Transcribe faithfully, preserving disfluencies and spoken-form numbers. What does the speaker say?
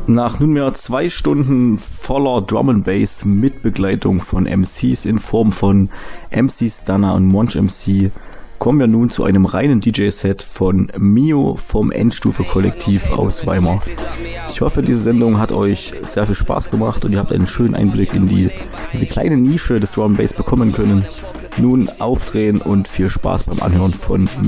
Nach nunmehr zwei Stunden voller Drum and Bass mit Begleitung von M Cs in Form von M C Stunner und Monch M C kommen wir nun zu einem reinen D J-Set von Mio vom Endstufe-Kollektiv aus Weimar. Ich hoffe, diese Sendung hat euch sehr viel Spaß gemacht und ihr habt einen schönen Einblick in die, diese kleine Nische des Drum and Bass bekommen können. Nun aufdrehen und viel Spaß beim Anhören von